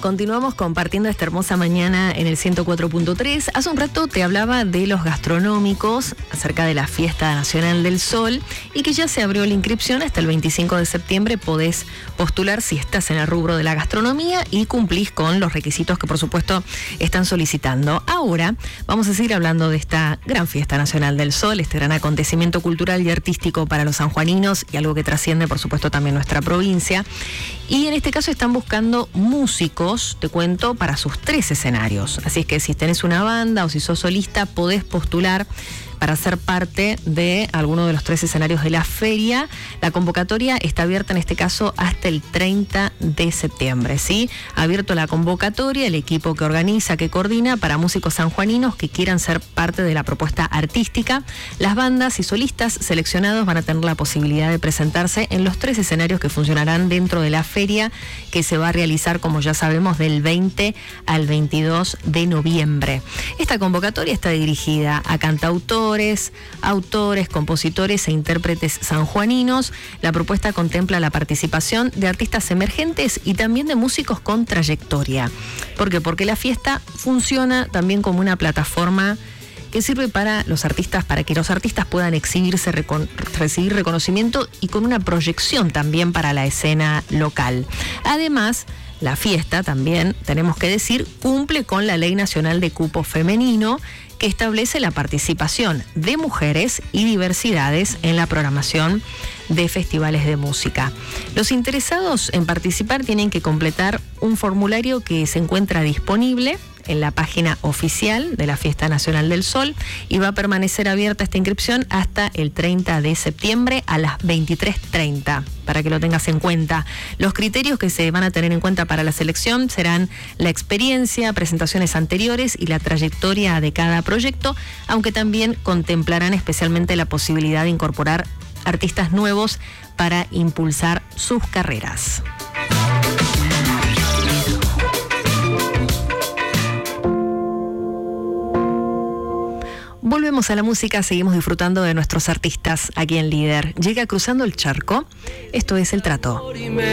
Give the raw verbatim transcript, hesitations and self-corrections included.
continuamos compartiendo esta hermosa mañana en el ciento cuatro punto tres. Hace un rato te hablaba de los gastronómicos, acerca de la Fiesta Nacional del Sol, y que ya se abrió la inscripción hasta el veinticinco de septiembre. Podés postular si estás en el rubro de la gastronomía y cumplís con los requisitos que por supuesto están solicitando. Ahora vamos a seguir hablando de esta gran Fiesta Nacional del Sol, este gran acontecimiento cultural y artístico para los sanjuaninos y algo que trasciende por supuesto también nuestra provincia. Y en este caso están buscando músicos, te cuento, para sus tres escenarios. Así es que si tenés una banda o si sos solista, podés postular para ser parte de alguno de los tres escenarios de la feria. La convocatoria está abierta en este caso hasta el treinta de septiembre, ¿sí? Abierto la convocatoria, el equipo que organiza, que coordina para músicos sanjuaninos que quieran ser parte de la propuesta artística. Las bandas y solistas seleccionados van a tener la posibilidad de presentarse en los tres escenarios que funcionarán dentro de la feria, que se va a realizar, como ya sabemos, del veinte al veintidós de noviembre. Esta convocatoria está dirigida a cantautores, autores, compositores e intérpretes sanjuaninos. La propuesta contempla la participación de artistas emergentes y también de músicos con trayectoria. ¿Por qué? Porque la fiesta funciona también como una plataforma que sirve para los artistas, para que los artistas puedan exhibirse, recon- recibir reconocimiento y con una proyección también para la escena local. Además, la fiesta también, tenemos que decir, cumple con la Ley Nacional de Cupo Femenino, que establece la participación de mujeres y diversidades en la programación de festivales de música. Los interesados en participar tienen que completar un formulario que se encuentra disponible en la página oficial de la Fiesta Nacional del Sol y va a permanecer abierta esta inscripción hasta el treinta de septiembre a las veintitrés treinta, para que lo tengas en cuenta. Los criterios que se van a tener en cuenta para la selección serán la experiencia, presentaciones anteriores y la trayectoria de cada proyecto, aunque también contemplarán especialmente la posibilidad de incorporar artistas nuevos para impulsar sus carreras. Volvemos a la música, seguimos disfrutando de nuestros artistas aquí en Líder. Llega Cruzando el Charco, esto es El Trato.